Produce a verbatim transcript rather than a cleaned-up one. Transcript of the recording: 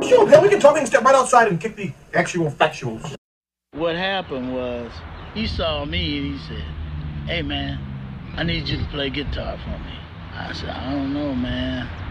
Sure, man, we can talk. We can step right outside and kick the actual factuals. What happened was, he saw me and he said, "Hey, man, I need you to play guitar for me." I said, "I don't know, man.